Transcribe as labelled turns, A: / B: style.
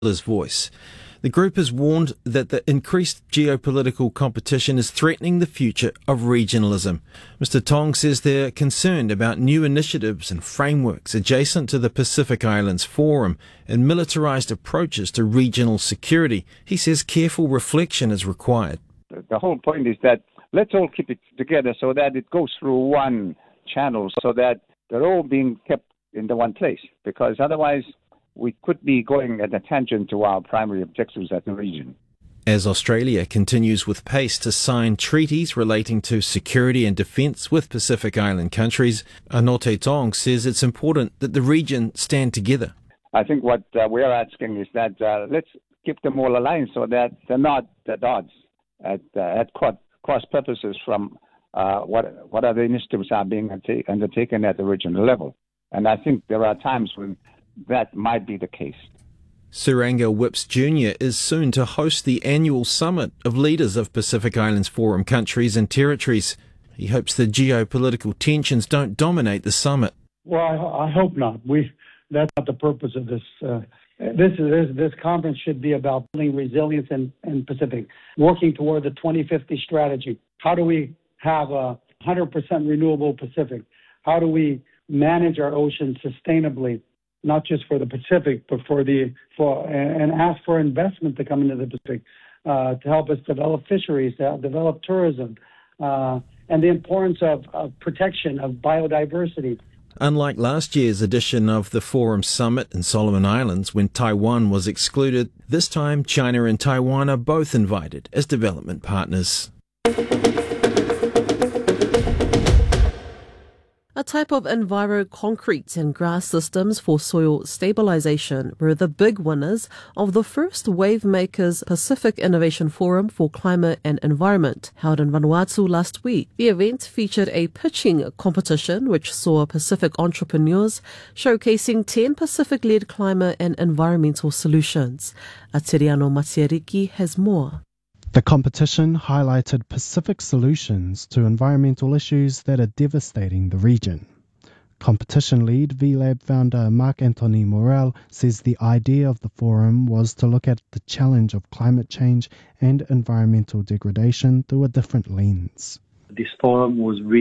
A: his voice. The group has warned that the increased geopolitical competition is threatening the future of regionalism. Mr. Tong says they're concerned about new initiatives and frameworks adjacent to the Pacific Islands Forum and militarized approaches to regional security. He says careful reflection is required.
B: The whole point is that let's all keep it together so that it goes through one channel, so that they're all being kept in the one place, because otherwise we could be going at a tangent to our primary objectives at the region.
A: As Australia continues with pace to sign treaties relating to security and defence with Pacific Island countries, Anote Tong says it's important that the region stand together.
B: I think what we're asking is that let's keep them all aligned so that they're not at odds, at cross purposes from what other initiatives are being undertaken at the regional level. And I think there are times when that might be the case.
A: Suranga Whips Jr. is soon to host the annual summit of leaders of Pacific Islands Forum countries and territories. He hopes the geopolitical tensions don't dominate the summit.
C: Well, I hope not. That's not the purpose of this. This conference should be about building resilience in Pacific, working toward the 2050 strategy. How do we have a 100% renewable Pacific? How do we manage our oceans sustainably, not just for the Pacific, but and ask for investment to come into the Pacific to help us develop fisheries, to develop tourism, and the importance of protection of biodiversity.
A: Unlike last year's edition of the Forum Summit in Solomon Islands, when Taiwan was excluded, this time China and Taiwan are both invited as development partners.
D: A type of enviro-concrete and grass systems for soil stabilization were the big winners of the first Wavemakers Pacific Innovation Forum for Climate and Environment, held in Vanuatu last week. The event featured a pitching competition which saw Pacific entrepreneurs showcasing 10 Pacific-led climate and environmental solutions. Atiriano Matiariki has more.
E: The competition highlighted Pacific solutions to environmental issues that are devastating the region. Competition lead VLab founder Marc-Anthony Morel says the idea of the forum was to look at the challenge of climate change and environmental degradation through a different lens.
F: This forum was really